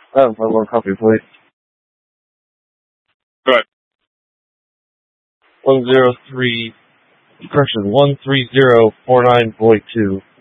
I have one more copy, please. Good. 103, correction, 13049 Void 2.